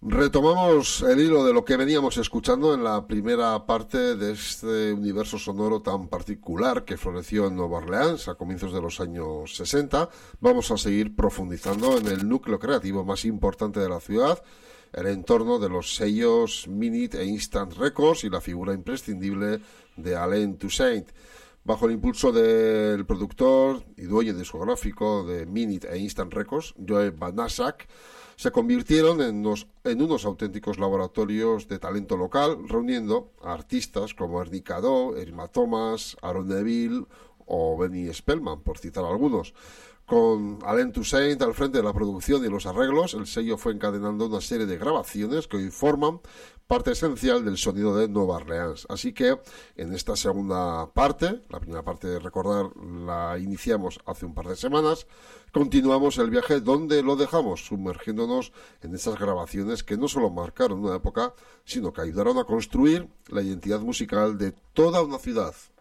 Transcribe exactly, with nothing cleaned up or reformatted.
Retomamos el hilo de lo que veníamos escuchando en la primera parte de este universo sonoro tan particular que floreció en Nueva Orleans a comienzos de los años sesenta. Vamos a seguir profundizando en el núcleo creativo más importante de la ciudad, el entorno de los sellos Minute e Instant Records y la figura imprescindible de Alain Toussaint. Bajo el impulso del productor y dueño discográfico de Minute e Instant Records, Joe Banaszak, se convirtieron en unos, en unos auténticos laboratorios de talento local, reuniendo a artistas como Ernie Cadot, Irma Thomas, Aaron Neville o Benny Spellman, por citar algunos. Con Alain Toussaint al frente de la producción y los arreglos, el sello fue encadenando una serie de grabaciones que hoy forman parte esencial del sonido de Nueva Orleans. Así que en esta segunda parte, la primera parte de recordar la iniciamos hace un par de semanas, continuamos el viaje donde lo dejamos, sumergiéndonos en esas grabaciones que no solo marcaron una época, sino que ayudaron a construir la identidad musical de toda una ciudad.